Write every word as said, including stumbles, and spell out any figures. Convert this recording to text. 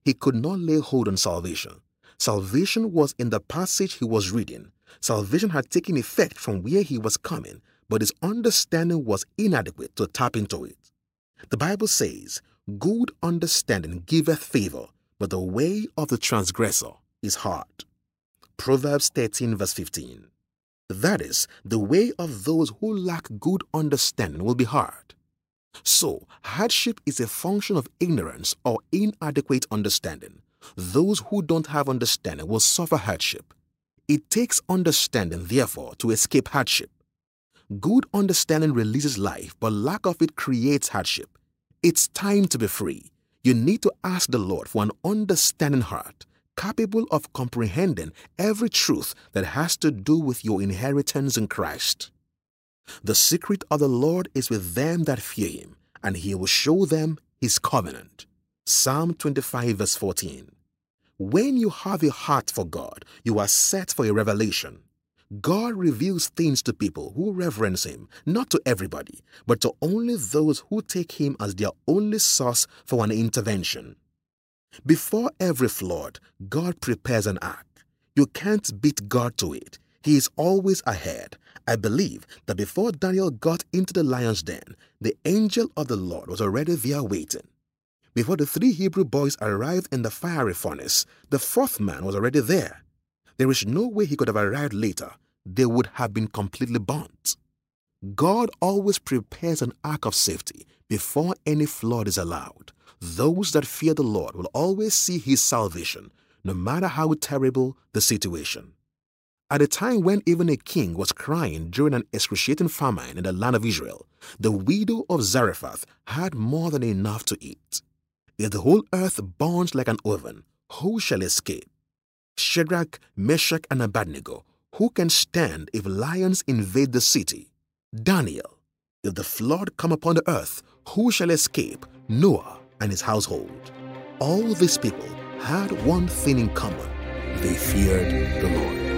he could not lay hold on salvation. Salvation was in the passage he was reading. Salvation had taken effect from where he was coming, but his understanding was inadequate to tap into it. The Bible says, "Good understanding giveth favor, but the way of the transgressor is hard." Proverbs thirteen verse fifteen. That is, the way of those who lack good understanding will be hard. So, hardship is a function of ignorance or inadequate understanding. Those who don't have understanding will suffer hardship. It takes understanding, therefore, to escape hardship. Good understanding releases life, but lack of it creates hardship. It's time to be free. You need to ask the Lord for an understanding heart, capable of comprehending every truth that has to do with your inheritance in Christ. The secret of the Lord is with them that fear him, and he will show them his covenant. Psalm twenty-five verse fourteen. When you have a heart for God, you are set for a revelation. God reveals things to people who reverence him, not to everybody, but to only those who take him as their only source for an intervention. Before every flood, God prepares an ark. You can't beat God to it. He is always ahead. I believe that before Daniel got into the lion's den, the angel of the Lord was already there waiting. Before the three Hebrew boys arrived in the fiery furnace, the fourth man was already there. There is no way he could have arrived later. They would have been completely burnt. God always prepares an ark of safety before any flood is allowed. Those that fear the Lord will always see his salvation, no matter how terrible the situation. At a time when even a king was crying during an excruciating famine in the land of Israel, the widow of Zarephath had more than enough to eat. If the whole earth burns like an oven, who shall escape? Shadrach, Meshach, and Abednego, who can stand if lions invade the city? Daniel, if the flood come upon the earth, who shall escape? Noah and his household. All these people had one thing in common. They feared the Lord.